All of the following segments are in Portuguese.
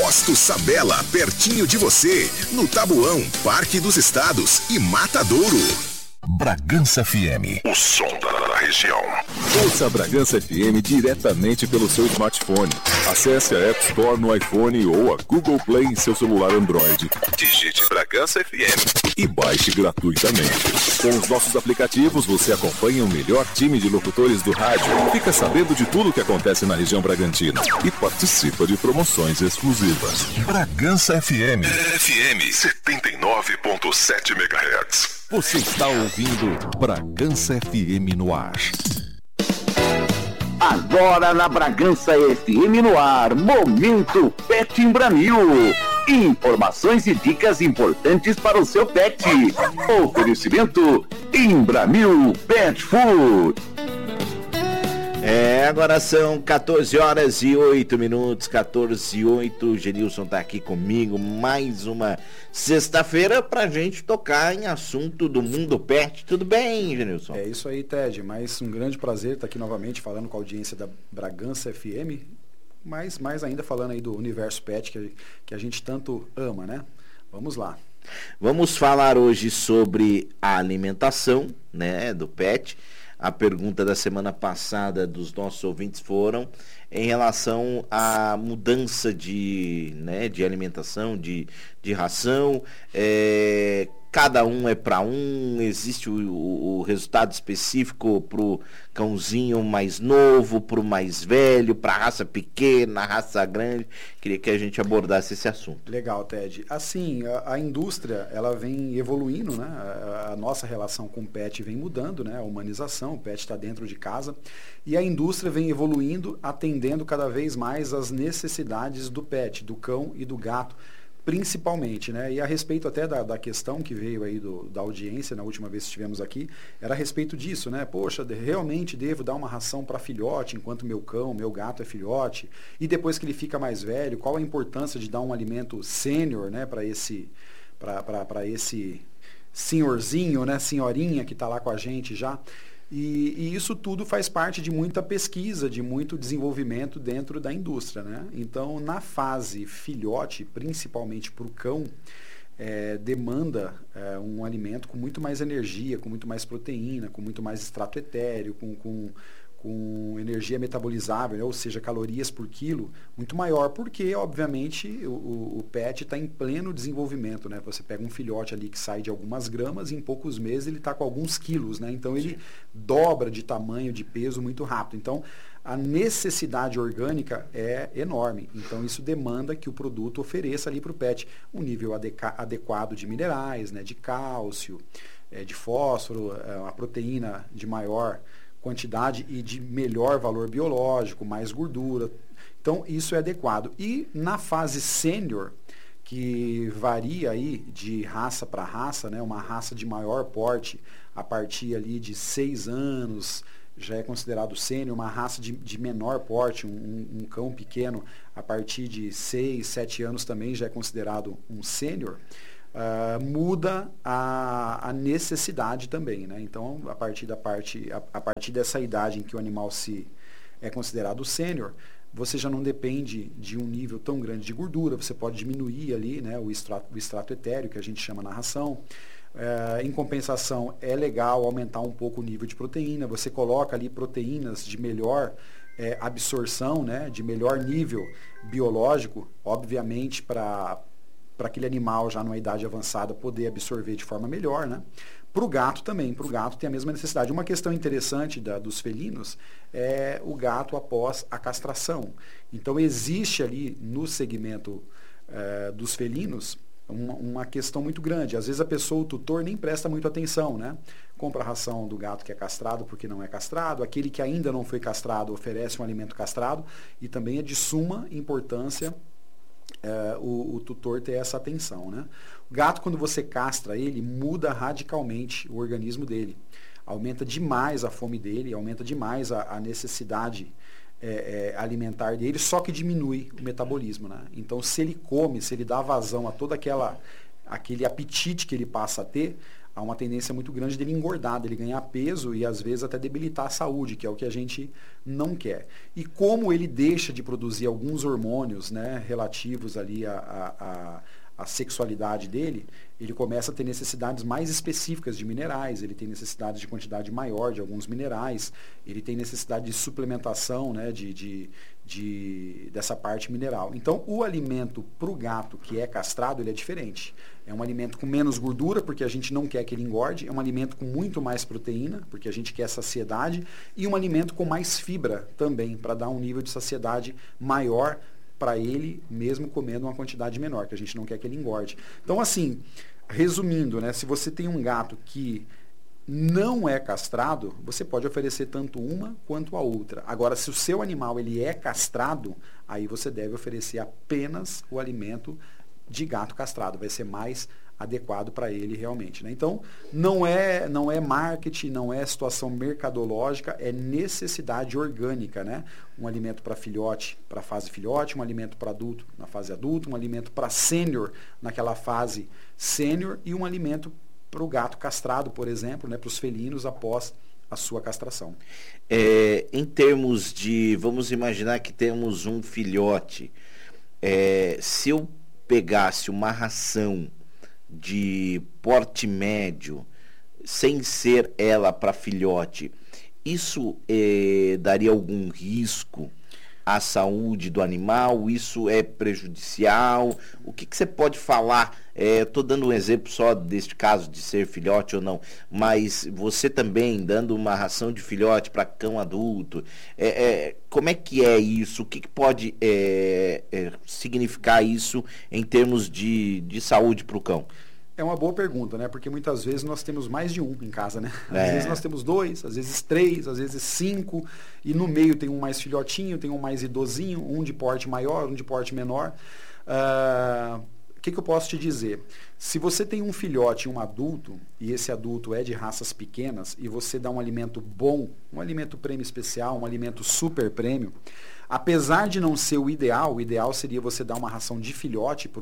Posto Sabela, pertinho de você, no Tabuão, Parque dos Estados e Matadouro. Bragança FM, o som da região. Ouça a Bragança FM diretamente pelo seu smartphone. Acesse a App Store no iPhone ou a Google Play em seu celular Android. Digite Bragança FM e baixe gratuitamente. Com os nossos aplicativos, você acompanha o melhor time de locutores do rádio, fica sabendo de tudo o que acontece na região Bragantina e participa de promoções exclusivas. Bragança FM. FM 79.7 MHz. Você está ouvindo Bragança FM no ar. Agora na Bragança FM no ar, Momento Pet Imbramil. Informações e dicas importantes para o seu pet. Oferecimento Imbramil Pet Food. Agora são 14h08, 14h08. Genilson tá aqui comigo mais uma sexta-feira pra gente tocar em assunto do mundo pet. Tudo bem, Genilson? É isso aí, Ted. Mais um grande prazer estar aqui novamente falando com a audiência da Bragança FM, mas mais ainda falando aí do universo pet que a gente tanto ama, né? Vamos lá. Vamos falar hoje sobre a alimentação, né, do pet. A pergunta da semana passada dos nossos ouvintes foram em relação à mudança de alimentação, de ração. Cada um é para um, existe o resultado específico para o cãozinho mais novo, para o mais velho, para a raça pequena, a raça grande. Queria que a gente abordasse esse assunto. Legal, Ted. Assim, a indústria, ela vem evoluindo, né? A nossa relação com o pet vem mudando, né? A humanização, o pet está dentro de casa. E a indústria vem evoluindo, atendendo cada vez mais as necessidades do pet, do cão e do gato, principalmente, né? E a respeito até da questão que veio aí da audiência, na última vez que estivemos aqui, era a respeito disso, né? Poxa, realmente devo dar uma ração para filhote, enquanto meu gato é filhote, e depois que ele fica mais velho, qual a importância de dar um alimento sênior, né, para esse senhorzinho, né, senhorinha que está lá com a gente já. E isso tudo faz parte de muita pesquisa, de muito desenvolvimento dentro da indústria, né? Então, na fase filhote, principalmente para o cão, demanda um alimento com muito mais energia, com muito mais proteína, com muito mais extrato etéreo, com energia metabolizável, né? Ou seja, calorias por quilo, muito maior, porque, obviamente, o pet está em pleno desenvolvimento, né? Você pega um filhote ali que sai de algumas gramas e em poucos meses ele está com alguns quilos, né? Então, ele dobra de tamanho, de peso muito rápido. Então, a necessidade orgânica é enorme. Então, isso demanda que o produto ofereça ali para o pet um nível adequado de minerais, né? De cálcio, de fósforo, a proteína de maior quantidade e de melhor valor biológico, mais gordura. Então, isso é adequado. E na fase sênior, que varia aí de raça para raça, né? Uma raça de maior porte, a partir ali de 6 anos, já é considerado sênior. Uma raça de menor porte, um cão pequeno, a partir de 6, 7 anos também já é considerado um sênior. Muda a necessidade também, né? Então, a partir dessa idade em que o animal é considerado sênior, você já não depende de um nível tão grande de gordura, você pode diminuir ali, né, o extrato etéreo, que a gente chama na ração. Em compensação, é legal aumentar um pouco o nível de proteína, você coloca ali proteínas de melhor absorção, né, de melhor nível biológico, obviamente para aquele animal já numa idade avançada poder absorver de forma melhor, né? Para o gato também, para o gato tem a mesma necessidade. Uma questão interessante dos felinos é o gato após a castração. Então existe ali no segmento dos felinos uma questão muito grande. Às vezes o tutor nem presta muito atenção, né? Compra a ração do gato que é castrado porque não é castrado, aquele que ainda não foi castrado oferece um alimento castrado, e também é de suma importância o tutor ter essa atenção, né? O gato, quando você castra ele, muda radicalmente o organismo dele. Aumenta demais a fome dele, aumenta demais a necessidade alimentar dele, só que diminui o metabolismo, né? Então, se ele come, se ele dá vazão a todo aquele apetite que ele passa a ter, há uma tendência muito grande dele engordar, dele ganhar peso e às vezes até debilitar a saúde, que é o que a gente não quer. E como ele deixa de produzir alguns hormônios, né, relativos ali a sexualidade dele, ele começa a ter necessidades mais específicas de minerais, ele tem necessidade de quantidade maior de alguns minerais, ele tem necessidade de suplementação, né, dessa parte mineral. Então, o alimento para o gato que é castrado, ele é diferente. É um alimento com menos gordura, porque a gente não quer que ele engorde, é um alimento com muito mais proteína, porque a gente quer saciedade, e um alimento com mais fibra também, para dar um nível de saciedade maior para ele, mesmo comendo uma quantidade menor, que a gente não quer que ele engorde. Então, assim, resumindo, né, se você tem um gato que não é castrado, você pode oferecer tanto uma quanto a outra. Agora, se o seu animal ele é castrado, aí você deve oferecer apenas o alimento de gato castrado. Vai ser mais adequado para ele realmente, né? Então, não é marketing, não é situação mercadológica, é necessidade orgânica, né? Um alimento para filhote, para fase filhote, um alimento para adulto na fase adulto, um alimento para sênior naquela fase sênior e um alimento para o gato castrado, por exemplo, né? Para os felinos após a sua castração. Em termos de, vamos imaginar que temos um filhote, se eu pegasse uma ração de porte médio, sem ser ela para filhote, isso daria algum risco à saúde do animal? Isso é prejudicial? O que você pode falar? Estou dando um exemplo só deste caso de ser filhote ou não, mas você também dando uma ração de filhote para cão adulto, como é que é isso? O que pode significar isso em termos de saúde para o cão? É uma boa pergunta, né? Porque muitas vezes nós temos mais de um em casa, né? Às vezes nós temos 2, às vezes 3, às vezes 5, e no meio tem um mais filhotinho, tem um mais idosinho, um de porte maior, um de porte menor. O que eu posso te dizer? Se você tem um filhote e um adulto, e esse adulto é de raças pequenas, e você dá um alimento bom, um alimento prêmio especial, um alimento super prêmio, apesar de não ser o ideal seria você dar uma ração de filhote para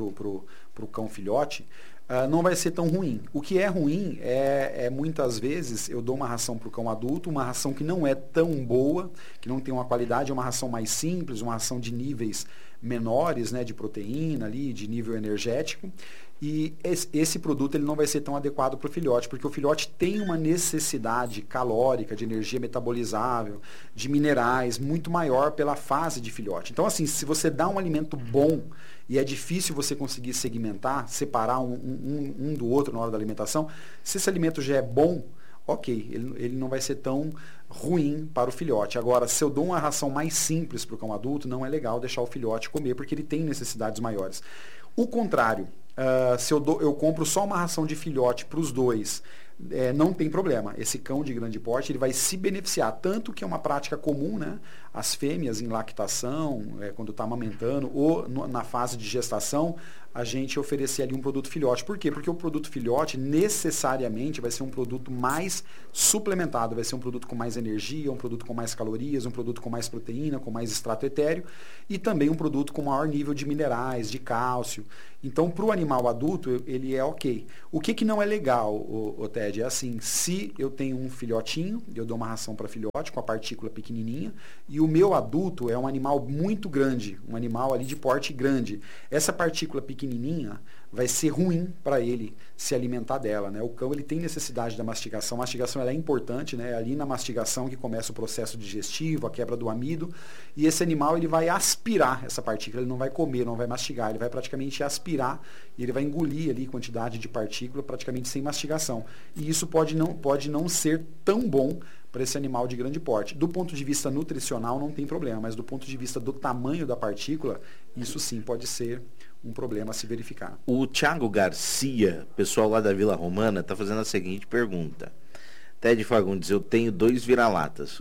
o cão filhote, não vai ser tão ruim. O que é ruim é muitas vezes eu dou uma ração para o cão adulto, uma ração que não é tão boa, que não tem uma qualidade, é uma ração mais simples, uma ração de níveis menores, né, de proteína ali, de nível energético, e esse produto ele não vai ser tão adequado para o filhote, porque o filhote tem uma necessidade calórica, de energia metabolizável, de minerais, muito maior pela fase de filhote. Então, assim, se você dá um alimento bom, e é difícil você conseguir segmentar, separar um do outro na hora da alimentação, se esse alimento já é bom, ok, ele não vai ser tão ruim para o filhote. Agora, se eu dou uma ração mais simples para o cão adulto, não é legal deixar o filhote comer, porque ele tem necessidades maiores. O contrário, se eu compro só uma ração de filhote para os dois, não tem problema. Esse cão de grande porte ele vai se beneficiar, tanto que é uma prática comum, né? As fêmeas em lactação, quando está amamentando, ou na fase de gestação, a gente oferecer ali um produto filhote. Por quê? Porque o produto filhote necessariamente vai ser um produto mais suplementado, vai ser um produto com mais energia, um produto com mais calorias, um produto com mais proteína, com mais extrato etéreo e também um produto com maior nível de minerais, de cálcio. Então, para o animal adulto, ele é ok. O que não é legal, o Ted, é assim, se eu tenho um filhotinho, eu dou uma ração para filhote com a partícula pequenininha, e o meu adulto é um animal muito grande, um animal ali de porte grande. Essa partícula pequenininha vai ser ruim para ele se alimentar dela, né? O cão ele tem necessidade da mastigação. A mastigação ela é importante, né? É ali na mastigação que começa o processo digestivo, a quebra do amido, e esse animal ele vai aspirar essa partícula, ele não vai comer, não vai mastigar, ele vai praticamente aspirar e ele vai engolir ali quantidade de partícula praticamente sem mastigação. E isso pode não ser tão bom para esse animal de grande porte. Do ponto de vista nutricional não tem problema, mas do ponto de vista do tamanho da partícula, isso sim pode ser um problema a se verificar. O Thiago Garcia, pessoal lá da Vila Romana, está fazendo a seguinte pergunta. Ted Fagundes, eu tenho 2 vira-latas.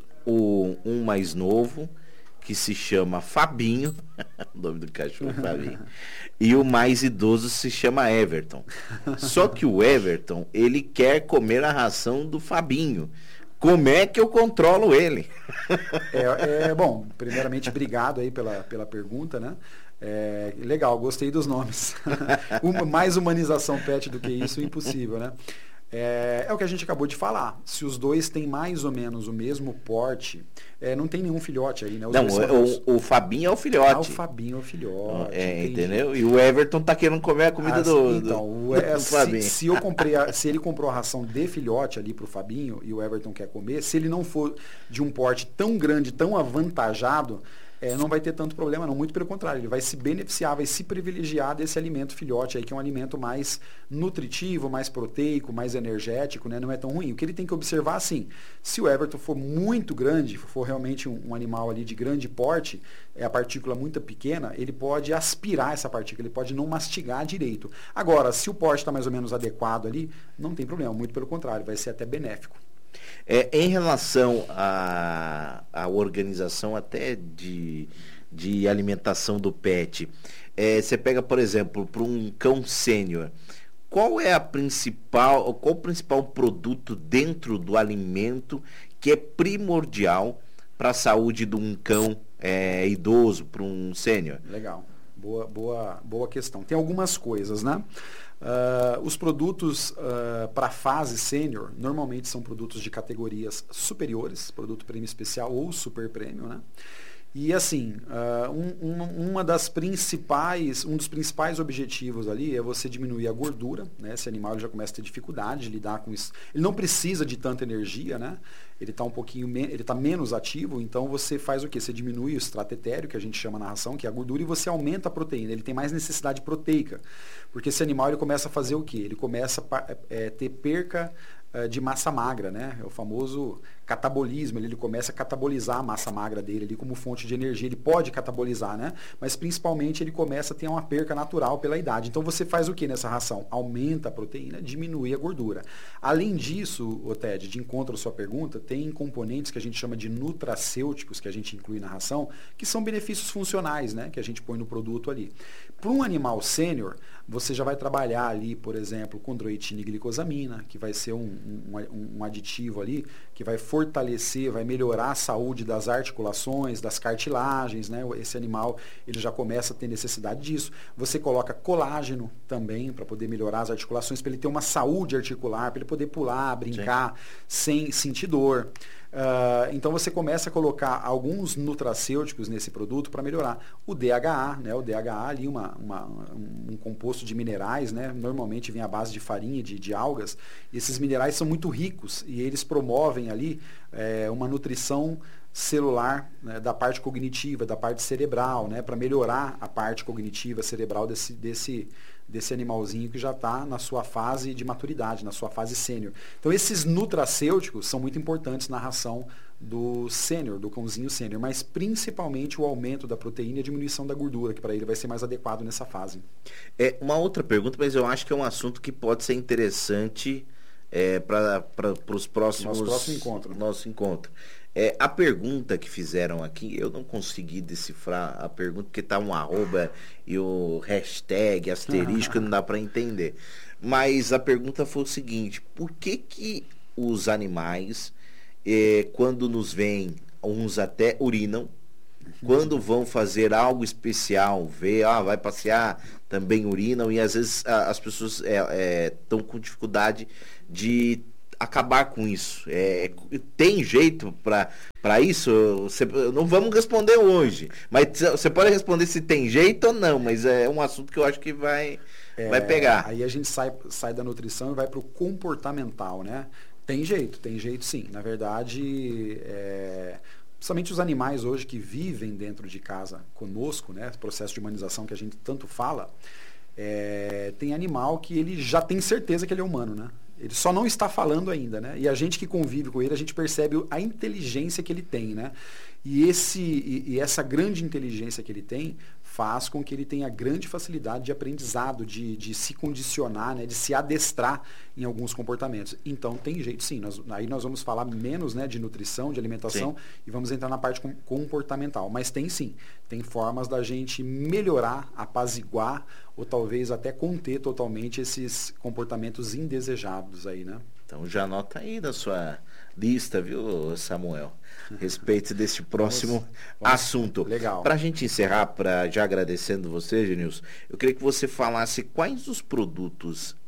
Um mais novo, que se chama Fabinho, o nome do cachorro é Fabinho, e o mais idoso se chama Everton. Só que o Everton, ele quer comer a ração do Fabinho. Como é que eu controlo ele? Bom, primeiramente, obrigado aí pela pergunta, né? Legal, gostei dos nomes. Mais humanização pet do que isso, impossível, né? É o que a gente acabou de falar. Se os dois têm mais ou menos o mesmo porte, não tem nenhum filhote aí, né? O Fabinho é o filhote. O Fabinho é o filhote. Entendeu? E o Everton tá querendo comer a comida do Fabinho. Se ele comprou a ração de filhote ali pro Fabinho e o Everton quer comer, se ele não for de um porte tão grande, tão avantajado, não vai ter tanto problema não, muito pelo contrário, ele vai se beneficiar, vai se privilegiar desse alimento filhote aí, que é um alimento mais nutritivo, mais proteico, mais energético, né? Não é tão ruim. O que ele tem que observar, assim, se o Everton for muito grande, for realmente um animal ali de grande porte, a partícula muito pequena, ele pode aspirar essa partícula, ele pode não mastigar direito. Agora, se o porte está mais ou menos adequado ali, não tem problema, muito pelo contrário, vai ser até benéfico. Em relação à organização até de alimentação do pet, você pega, por exemplo, para um cão sênior, qual o principal produto dentro do alimento que é primordial para a saúde de um cão idoso, para um sênior? Legal, boa questão. Tem algumas coisas, né? Os produtos para a fase sênior normalmente são produtos de categorias superiores, produto prêmio especial ou super prêmio, né? E assim, um dos principais objetivos ali é você diminuir a gordura, né? Esse animal já começa a ter dificuldade de lidar com isso. Ele não precisa de tanta energia, né? Ele está menos ativo, então você faz o quê? Você diminui o extrato etéreo, que a gente chama na ração, que é a gordura, e você aumenta a proteína. Ele tem mais necessidade proteica, porque esse animal ele começa a fazer o quê? Ele começa a ter perca de massa magra, né? É o famoso catabolismo, ele começa a catabolizar a massa magra dele ali como fonte de energia, ele pode catabolizar, né? Mas principalmente ele começa a ter uma perca natural pela idade. Então você faz o que nessa ração? Aumenta a proteína, diminui a gordura. Além disso, Ted, de encontro à sua pergunta, tem componentes que a gente chama de nutracêuticos, que a gente inclui na ração, que são benefícios funcionais, né? Que a gente põe no produto ali. Para um animal sênior, você já vai trabalhar ali, por exemplo, condroitina e glicosamina, que vai ser um aditivo ali, que vai fortalecer, vai melhorar a saúde das articulações, das cartilagens, né? Esse animal, ele já começa a ter necessidade disso. Você coloca colágeno também, para poder melhorar as articulações, para ele ter uma saúde articular, para ele poder pular, brincar, sem sentir dor. Então você começa a colocar alguns nutracêuticos nesse produto para melhorar. O DHA, né? O DHA ali, um composto de minerais, né? Normalmente vem à base de farinha, de algas. E esses minerais são muito ricos e eles promovem ali uma nutrição celular, né? Da parte cognitiva, da parte cerebral, né? Para melhorar a parte cognitiva cerebral desse animalzinho que já está na sua fase de maturidade, na sua fase sênior. Então esses nutracêuticos são muito importantes na ração do sênior, do cãozinho sênior, mas principalmente o aumento da proteína e a diminuição da gordura, que para ele vai ser mais adequado nessa fase. Uma outra pergunta, mas eu acho que é um assunto que pode ser interessante para os próximos... Nosso encontro. A pergunta que fizeram aqui, eu não consegui decifrar a pergunta, porque tá um @ e o hashtag, asterisco, não dá para entender. Mas a pergunta foi o seguinte: por que os animais, quando nos veem, uns até urinam, quando vão fazer algo especial, vai passear, também urinam, e às vezes as pessoas estão com dificuldade de acabar com isso? Tem jeito para isso? Não vamos responder hoje, mas você pode responder se tem jeito ou não, mas é um assunto que eu acho que vai pegar. Aí a gente sai da nutrição e vai para o comportamental, né? Tem jeito sim. Na verdade, principalmente os animais hoje que vivem dentro de casa conosco, né? Processo de humanização que a gente tanto fala, tem animal que ele já tem certeza que ele é humano, né? Ele só não está falando ainda, né? E a gente que convive com ele, a gente percebe a inteligência que ele tem, né? E essa grande inteligência que ele tem faz com que ele tenha grande facilidade de aprendizado, de se condicionar, né? De se adestrar em alguns comportamentos. Então tem jeito sim. Aí nós vamos falar menos, né, de nutrição, de alimentação, sim, e vamos entrar na parte comportamental. Mas tem sim. Tem formas da gente melhorar, apaziguar ou talvez até conter totalmente esses comportamentos indesejados aí, né? Então já anota aí na sua lista, viu, Samuel? Respeito desse próximo assunto. Legal. Para a gente encerrar, já agradecendo você, Genilson, eu queria que você falasse quais os produtos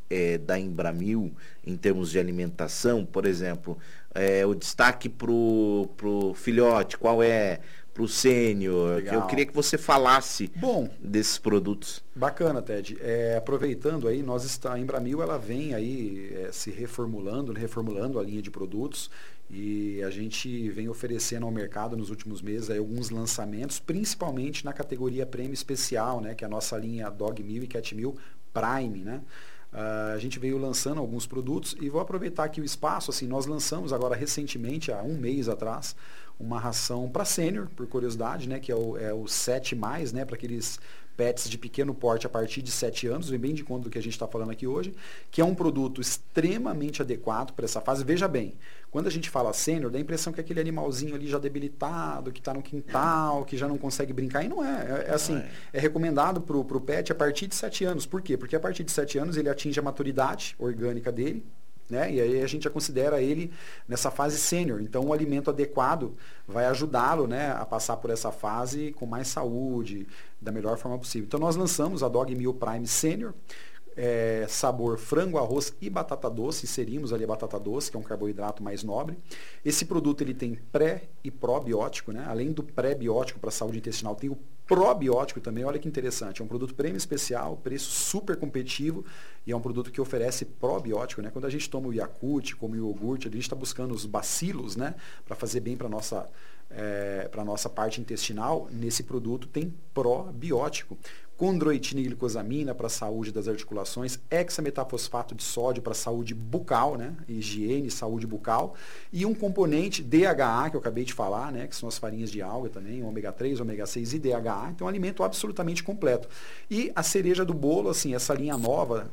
da Embramil em termos de alimentação? Por exemplo, o destaque pro filhote, qual é? Pro sênior? Eu queria que você falasse desses produtos. Bacana, Ted. Aproveitando aí, a Embramil ela vem aí se reformulando a linha de produtos. E a gente vem oferecendo ao mercado nos últimos meses aí alguns lançamentos, principalmente na categoria prêmio especial, né, que é a nossa linha Dog Meal e Cat Meal Prime, né? A gente veio lançando alguns produtos e vou aproveitar aqui o espaço, assim, nós lançamos agora recentemente, há um mês atrás, uma ração para sênior, por curiosidade, né, que é o 7+, né, para aqueles pets de pequeno porte a partir de 7 anos, vem bem de conta do que a gente está falando aqui hoje, que é um produto extremamente adequado para essa fase. Veja bem, quando a gente fala sênior, dá a impressão que é aquele animalzinho ali já debilitado, que está no quintal, que já não consegue brincar, e não é. É recomendado para o pet a partir de 7 anos. Por quê? Porque a partir de 7 anos ele atinge a maturidade orgânica dele, né? E aí a gente já considera ele nessa fase sênior. Então o alimento adequado vai ajudá-lo, né, a passar por essa fase com mais saúde, da melhor forma possível. Então nós lançamos a Dog Meal Prime Sênior, sabor frango, arroz e batata doce. Inserimos ali a batata doce, que é um carboidrato mais nobre. Esse produto ele tem pré e probiótico, né? Além do pré-biótico para a saúde intestinal, tem o probiótico também. Olha que interessante, é um produto prêmio especial, preço super competitivo, e é um produto que oferece probiótico, né? Quando a gente toma o Yakult, como o iogurte, a gente está buscando os bacilos, né, para fazer bem para a nossa parte intestinal. Nesse produto tem probiótico. Condroitina e glicosamina para a saúde das articulações, hexametafosfato de sódio para a saúde bucal, né, higiene e saúde bucal, e um componente DHA, que eu acabei de falar, né, que são as farinhas de alga também, ômega 3, ômega 6 e DHA. Então, é um alimento absolutamente completo. E a cereja do bolo, assim, essa linha nova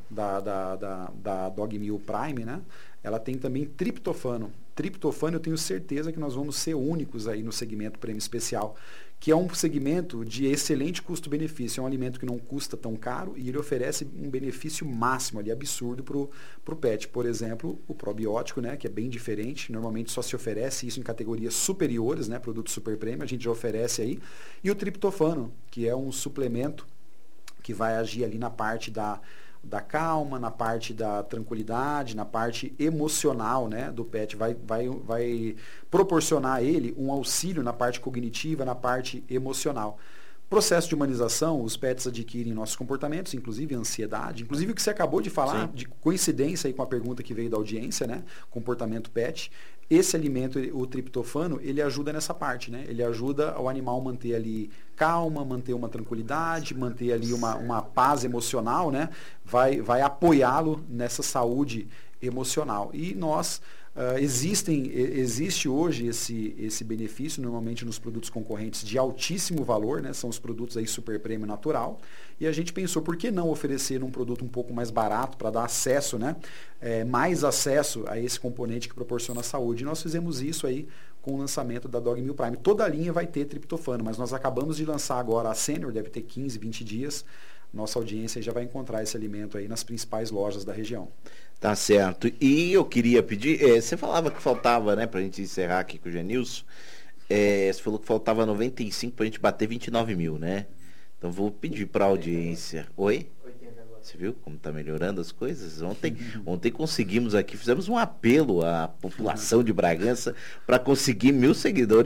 da Dog Meal Prime, né, ela tem também triptofano. Triptofano, eu tenho certeza que nós vamos ser únicos aí no segmento prêmio especial, que é um segmento de excelente custo-benefício. É um alimento que não custa tão caro e ele oferece um benefício máximo ali, absurdo para o pet. Por exemplo, o probiótico, né, que é bem diferente. Normalmente só se oferece isso em categorias superiores, né, produto super prêmio, a gente já oferece aí. E o triptofano, que é um suplemento que vai agir ali na parte da calma, na parte da tranquilidade, na parte emocional, né, do pet, vai proporcionar a ele um auxílio na parte cognitiva, na parte emocional. Processo de humanização, os pets adquirem nossos comportamentos, inclusive ansiedade, inclusive o que você acabou de falar, de coincidência aí com a pergunta que veio da audiência, né, comportamento pet. Esse alimento, o triptofano, ele ajuda nessa parte, né? Ele ajuda o animal manter ali calma, manter uma tranquilidade, manter ali uma paz emocional, né? Vai apoiá-lo nessa saúde emocional. E nós, existe hoje esse benefício, normalmente nos produtos concorrentes de altíssimo valor, né? São os produtos aí super prêmio natural. E a gente pensou, por que não oferecer um produto um pouco mais barato para dar acesso, né? Mais acesso a esse componente que proporciona saúde. E nós fizemos isso aí com o lançamento da Dog Meal Prime. Toda a linha vai ter triptofano, mas nós acabamos de lançar agora a Sênior, deve ter 15, 20 dias. Nossa audiência já vai encontrar esse alimento aí nas principais lojas da região. Tá certo. E eu queria pedir, você falava que faltava, né, pra gente encerrar aqui com o Genilson, você falou que faltava 95 pra gente bater 29 mil, né? Então vou pedir pra audiência. Oi? Você viu como está melhorando as coisas? Ontem conseguimos aqui, fizemos um apelo à população de Bragança para conseguir 1.000 seguidores